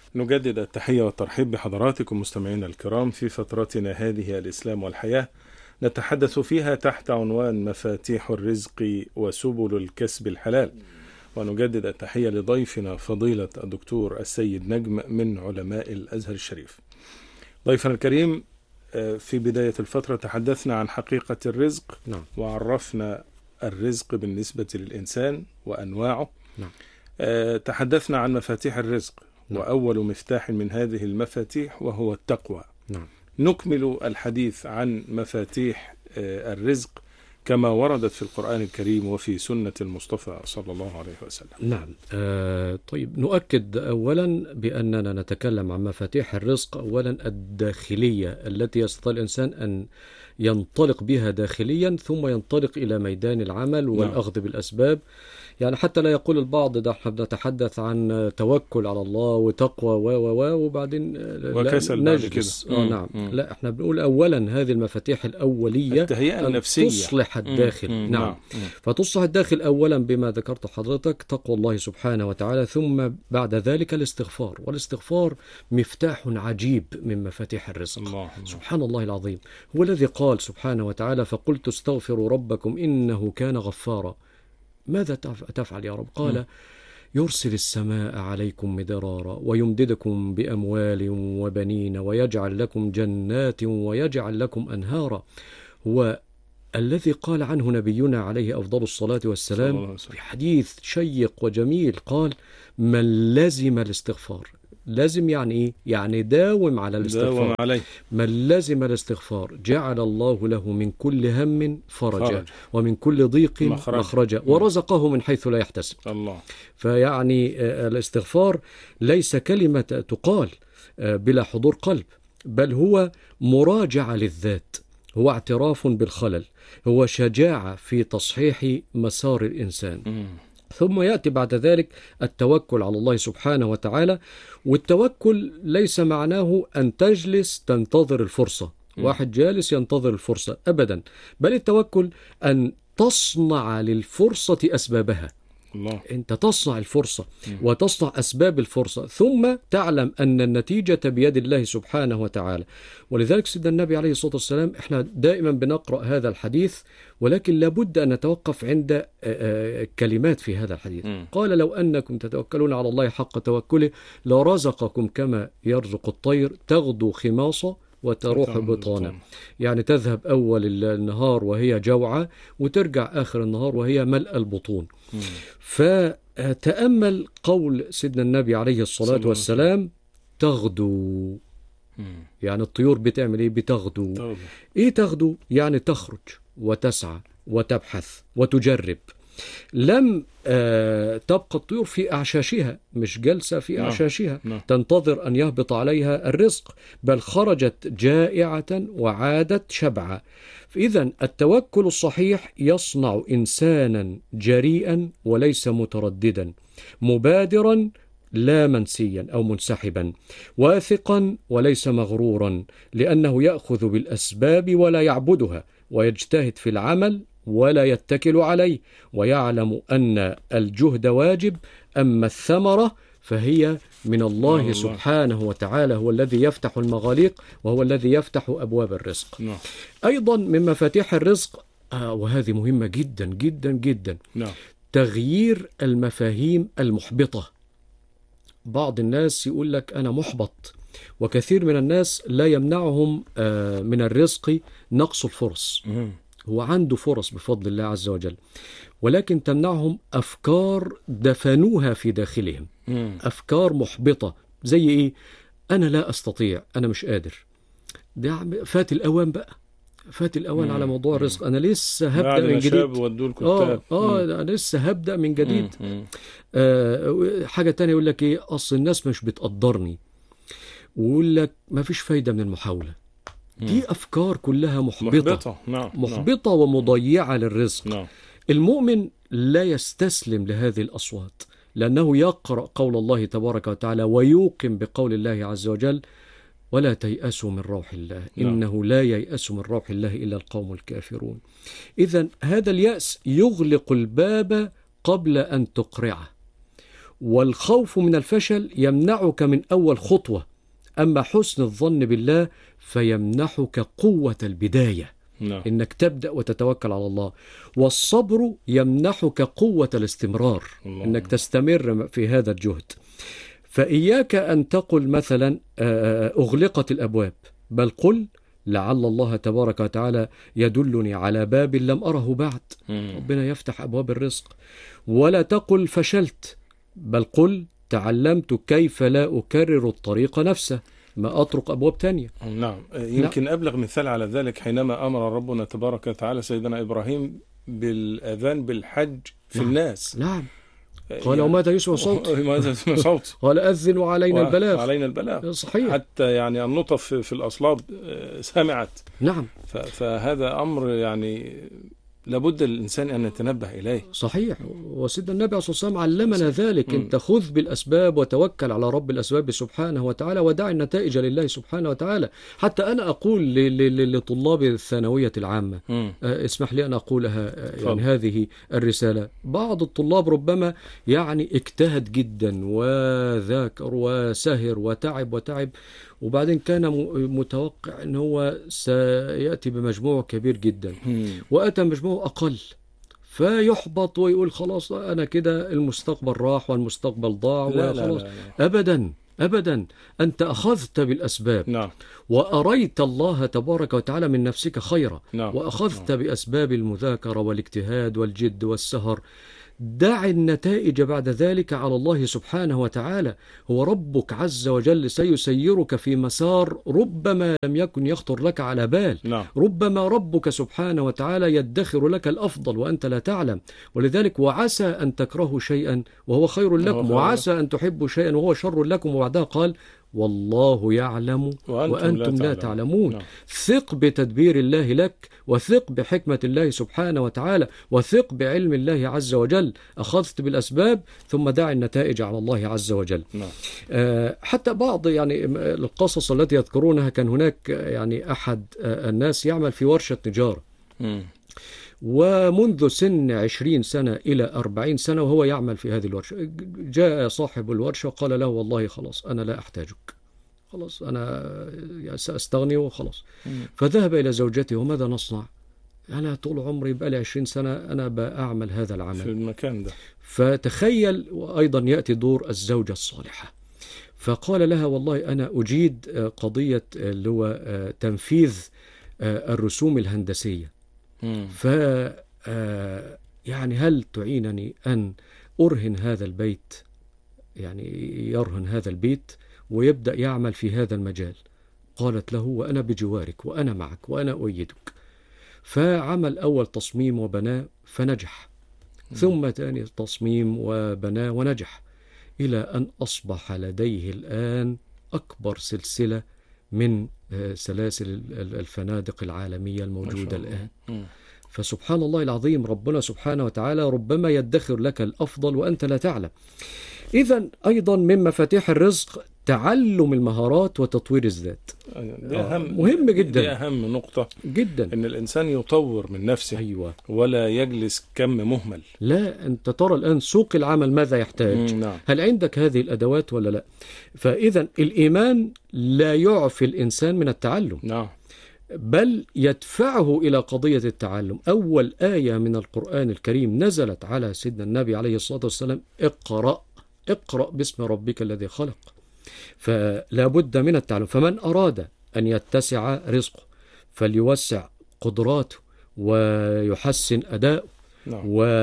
نجدد التحية والترحيب بحضراتكم مستمعينا الكرام في فترتنا هذه الإسلام والحياة، نتحدث فيها تحت عنوان مفاتيح الرزق وسبل الكسب الحلال. ونجدد التحية لضيفنا فضيلة الدكتور السيد نجم من علماء الأزهر الشريف. ضيفنا الكريم، في بداية الفترة تحدثنا عن حقيقة الرزق. نعم. وعرفنا الرزق بالنسبة للإنسان وأنواعه. نعم. تحدثنا عن مفاتيح الرزق. نعم. وأول مفتاح من هذه المفاتيح وهو التقوى. نعم. نكمل الحديث عن مفاتيح الرزق كما وردت في القرآن الكريم وفي سنة المصطفى صلى الله عليه وسلم. نعم. طيب، نؤكد أولا بأننا نتكلم عن مفاتيح الرزق. أولا الداخلية التي يستطيع الإنسان أن ينطلق بها داخليا ثم ينطلق إلى ميدان العمل والأخذ بالأسباب. يعني حتى لا يقول البعض ده احنا بنتحدث عن توكل على الله وتقوى وبعدين وكسل نجلس. نعم. لا، احنا بنقول اولا هذه المفاتيح الاوليه التهيئة النفسية تصلح الداخل. نعم. فتصلح الداخل اولا بما ذكرت حضرتك، تقوى الله سبحانه وتعالى، ثم بعد ذلك الاستغفار. والاستغفار مفتاح عجيب من مفاتيح الرزق. الله. سبحان الله العظيم. هو الذي قال سبحانه وتعالى: فقلت استغفروا ربكم إنه كان غفارا. ماذا تفعل يا رب؟ قال: يرسل السماء عليكم مدرارا ويمددكم بأموال وبنين ويجعل لكم جنات ويجعل لكم أنهارا. هو الذي قال عنه نبينا عليه أفضل الصلاة والسلام في حديث شيق وجميل، قال: من لزم الاستغفار. لازم يعني إيه؟ يعني داوم على الاستغفار. من لزم الاستغفار جعل الله له من كل هم فرجا ومن كل ضيق مخرجا ورزقه من حيث لا يحتسب. الله. فيعني الاستغفار ليس كلمة تقال بلا حضور قلب، بل هو مراجعة للذات، هو اعتراف بالخلل، هو شجاعة في تصحيح مسار الإنسان. ثم يأتي بعد ذلك التوكل على الله سبحانه وتعالى. والتوكل ليس معناه أن تجلس تنتظر الفرصة. واحد جالس ينتظر الفرصة أبدا، بل التوكل أن تصنع للفرصة أسبابها. الله. أنت تصنع الفرصة وتصنع أسباب الفرصة، ثم تعلم أن النتيجة بيد الله سبحانه وتعالى. ولذلك سيدنا النبي عليه الصلاة والسلام، إحنا دائما بنقرأ هذا الحديث، ولكن لابد أن نتوقف عند كلمات في هذا الحديث. قال: لو أنكم تتوكلون على الله حق توكله لرزقكم كما يرزق الطير تغدو خماصا وتروح بطانا. يعني تذهب أول النهار وهي جوعة وترجع آخر النهار وهي ملء البطون. فتأمل قول سيدنا النبي عليه الصلاة والسلام: تغدو. يعني الطيور بتعمل إيه؟ بتغدو. إيه تغدو؟ يعني تخرج وتسعى وتبحث وتجرب. لم تبقى الطيور في أعشاشها، مش جلسة في أعشاشها تنتظر أن يهبط عليها الرزق، بل خرجت جائعة وعادت شبعة. إذن التوكل الصحيح يصنع إنسانا جريئا وليس مترددا، مبادرا لا منسيا أو منسحبا، واثقا وليس مغرورا، لأنه يأخذ بالأسباب ولا يعبدها، ويجتهد في العمل ولا يتكل عليه، ويعلم أن الجهد واجب، أما الثمرة فهي من الله سبحانه وتعالى، هو الذي يفتح المغاليق وهو الذي يفتح أبواب الرزق. أيضا من مفاتيح الرزق، وهذه مهمة جدا جدا جدا، تغيير المفاهيم المحبطة. بعض الناس يقول لك أنا محبط، وكثير من الناس لا يمنعهم من الرزق نقص الفرص. هو عنده فرص بفضل الله عز وجل، ولكن تمنعهم أفكار دفنوها في داخلهم. أفكار محبطة زي إيه؟ أنا لا أستطيع، أنا مش قادر. ده فات الأوان بقى، فات الأوان على موضوع الرزق. أنا لسه هبدأ من جديد. أنا لسه هبدأ من جديد. حاجة تانية يقول لك إيه؟ أصل الناس مش بتقدرني، ويقول لك ما فيش فايدة من المحاولة. دي أفكار كلها محبطة ومضيعة للرزق. المؤمن لا يستسلم لهذه الأصوات، لأنه يقرأ قول الله تبارك وتعالى ويوقن بقول الله عز وجل: ولا تيأسوا من روح الله إنه لا ييأس من روح الله إلا القوم الكافرون. إذن هذا اليأس يغلق الباب قبل أن تقرعه، والخوف من الفشل يمنعك من أول خطوة، أما حسن الظن بالله فيمنحك قوة البداية، إنك تبدأ وتتوكل على الله. والصبر يمنحك قوة الاستمرار، إنك تستمر في هذا الجهد. فإياك أن تقل مثلا أغلقت الأبواب، بل قل لعل الله تبارك وتعالى يدلني على باب لم أره بعد، ربنا يفتح أبواب الرزق. ولا تقل فشلت، بل قل تعلمت كيف لا أكرر الطريق نفسه، ما أطرق أبواب تانية. نعم. يمكن أبلغ مثال على ذلك حينما أمر ربنا تبارك وتعالى سيدنا إبراهيم بالأذان بالحج في الناس. نعم. قال وماذا يسمع صوت؟ قال أذن وعلينا البلاغ. علينا البلاغ. صحيح. حتى يعني النطف في الأصلاب سمعت. نعم. فهذا أمر يعني لابد الإنسان أن يتنبه إليه. صحيح. وسيدنا النبي عليه الصلاة والسلام علمنا ذلك. أنت خذ بالأسباب وتوكل على رب الأسباب سبحانه وتعالى، ودع النتائج لله سبحانه وتعالى. حتى أنا أقول لطلاب الثانوية العامة، اسمح لي أن أقولها يعني هذه الرسالة. بعض الطلاب ربما يعني اجتهد جدا وذاكر وسهر وتعب، وبعدين كان متوقع أن هو سيأتي بمجموع كبير جدا، وأتى مجموع أقل، فيحبط ويقول خلاص أنا كده المستقبل راح والمستقبل ضاع. لا وخلاص. لا لا. أبدا أنت أخذت بالأسباب. نعم. وأريت الله تبارك وتعالى من نفسك خيرا. نعم. وأخذت بأسباب المذاكرة والاجتهاد والجد والسهر. دع النتائج بعد ذلك على الله سبحانه وتعالى. هو ربك عز وجل سيسيرك في مسار ربما لم يكن يخطر لك على بال. نعم. ربما ربك سبحانه وتعالى يدخر لك الأفضل وأنت لا تعلم. ولذلك وعسى أن تكرهوا شيئا وهو خير لكم، وعسى أن تحبوا شيئا وهو شر لكم، وبعدها قال والله يعلم وأنتم لا تعلمون. نعم. ثق بتدبير الله لك، وثق بحكمة الله سبحانه وتعالى، وثق بعلم الله عز وجل. أخذت بالأسباب ثم دع النتائج على الله عز وجل. نعم. حتى بعض يعني القصص التي يذكرونها، كان هناك يعني أحد الناس يعمل في ورشة نجارة، ومنذ سن 20 سنة إلى 40 سنة وهو يعمل في هذه الورشة. جاء صاحب الورشة وقال له والله خلاص أنا لا أحتاجك، خلاص أنا سأستغني وخلاص. فذهب إلى زوجته، وماذا نصنع؟ أنا طول عمري بقالي 20 سنة أنا بأعمل هذا العمل في المكان ده. فتخيل، وأيضا يأتي دور الزوجة الصالحة. فقال لها والله أنا أجيد قضية اللي هو تنفيذ الرسوم الهندسية، يعني هل تعينني أن أرهن هذا البيت، يعني يرهن هذا البيت ويبدأ يعمل في هذا المجال؟ قالت له وأنا بجوارك وأنا معك وأنا أؤيدك. فعمل أول تصميم وبناه فنجح، ثم ثاني تصميم وبناه ونجح، إلى أن أصبح لديه الآن أكبر سلسلة من سلاسل الفنادق العالمية الموجودة الآن. فسبحان الله العظيم، ربنا سبحانه وتعالى ربما يدخر لك الأفضل وأنت لا تعلم. إذن أيضا من مفاتيح الرزق تعلم المهارات وتطوير الذات. مهم جدا. دي أهم نقطة جدا، إن الإنسان يطور من نفسه. أيوة. ولا يجلس كم مهمل. لا، أنت ترى الآن سوق العمل ماذا يحتاج. نعم. هل عندك هذه الأدوات ولا لا؟ فإذا الإيمان لا يعفي الإنسان من التعلم. نعم. بل يدفعه إلى قضية التعلم. أول آية من القرآن الكريم نزلت على سيدنا النبي عليه الصلاة والسلام: اقرأ باسم ربك الذي خلق. فلا بد من التعلم. فمن أراد أن يتسع رزقه فليوسع قدراته ويحسن أداؤه. نعم.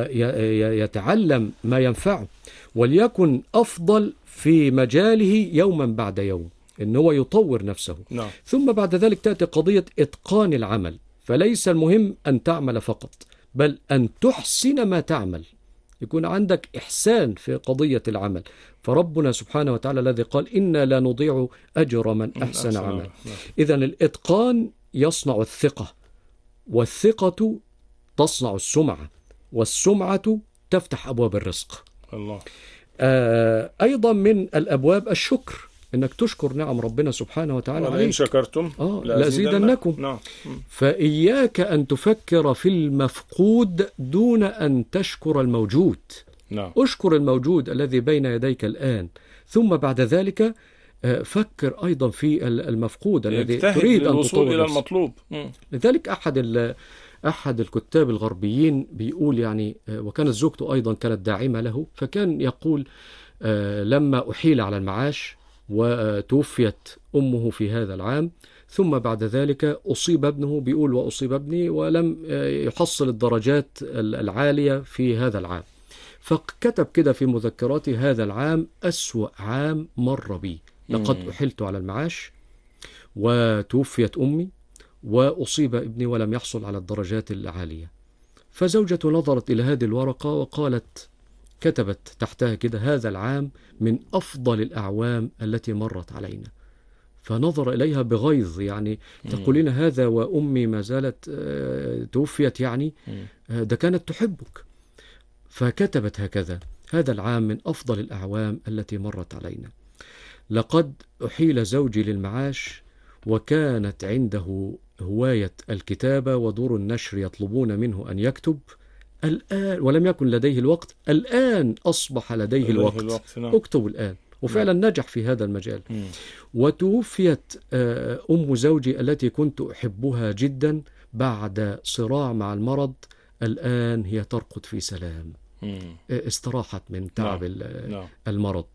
ويتعلم ما ينفعه، وليكن أفضل في مجاله يوما بعد يوم، إن هو يطور نفسه. نعم. ثم بعد ذلك تأتي قضية إتقان العمل. فليس المهم أن تعمل فقط، بل أن تحسن ما تعمل، يكون عندك إحسان في قضية العمل. فربنا سبحانه وتعالى الذي قال إنا لا نضيع أجر من أحسن عمل. إذن الإتقان يصنع الثقة، والثقة تصنع السمعة، والسمعة تفتح أبواب الرزق. الله. أيضا من الأبواب الشكر، إنك تشكر نعم ربنا سبحانه وتعالى عليك. وإن شكرتم لأزيدنكم. نعم. فإياك أن تفكر في المفقود دون أن تشكر الموجود. نعم. اشكر الموجود الذي بين يديك الآن، ثم بعد ذلك فكر أيضا في المفقود الذي تريد أن تطور إلى المطلوب. لذلك أحد الكتاب الغربيين بيقول يعني، وكانت زوجته أيضا كانت داعمة له، فكان يقول لما أحيل على المعاش وتوفيت أمه في هذا العام، ثم بعد ذلك أصيب ابنه، بيقول وأصيب ابني ولم يحصل الدرجات العالية في هذا العام، فكتب كده في مذكراته: هذا العام أسوأ عام مر بي، لقد أحلت على المعاش وتوفيت أمي وأصيب ابني ولم يحصل على الدرجات العالية. فزوجته نظرت إلى هذه الورقة وقالت، كتبت تحتها كده: هذا العام من أفضل الأعوام التي مرت علينا. فنظر إليها بغيظ، يعني تقولين هذا وأمي ما زالت توفيت، يعني ده كانت تحبك. فكتبت هكذا: هذا العام من أفضل الأعوام التي مرت علينا، لقد أحيل زوجي للمعاش وكانت عنده هواية الكتابة ودور النشر يطلبون منه أن يكتب، الآن ولم يكن لديه الوقت، الآن أصبح لديه الوقت. اكتب الآن. وفعلا نجح في هذا المجال. وتوفيت أم زوجي التي كنت أحبها جدا بعد صراع مع المرض، الآن هي ترقد في سلام، استراحت من تعب المرض.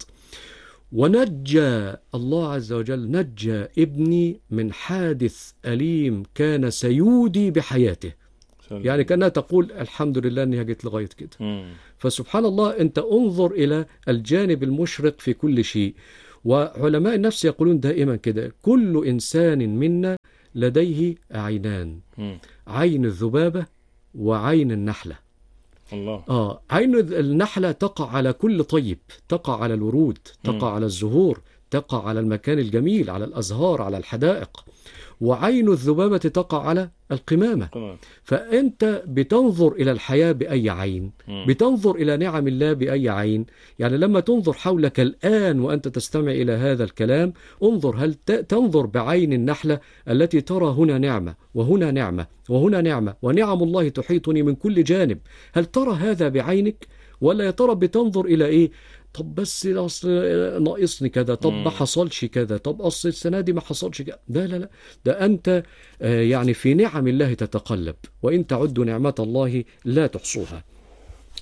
ونجى الله عز وجل، نجى ابني من حادث أليم كان سيودي بحياته، يعني كأنها تقول الحمد لله أنها جيت لغاية كده. فسبحان الله، أنت انظر إلى الجانب المشرق في كل شيء. وعلماء النفس يقولون دائما كده: كل إنسان منا لديه عينان، عين الذبابة وعين النحلة. الله. عين النحلة تقع على كل طيب، تقع على الورود، تقع على الزهور، تقع على المكان الجميل، على الأزهار، على الحدائق. وعين الذبابة تقع على القمامة. فأنت بتنظر إلى الحياة بأي عين؟ بتنظر إلى نعم الله بأي عين؟ يعني لما تنظر حولك الآن وأنت تستمع إلى هذا الكلام، انظر، هل تنظر بعين النحلة التي ترى هنا نعمة وهنا نعمة وهنا نعمة، ونعم الله تحيطني من كل جانب؟ هل ترى هذا بعينك؟ ولا يا ترى بتنظر إلى إيه؟ طب بس أصل ناقصني كذا، طب ما حصلش كذا، طب أصل السنة دي ما حصلش كذا. لا، ده أنت يعني في نعم الله تتقلب، وإن تعدوا نعمة الله لا تحصوها.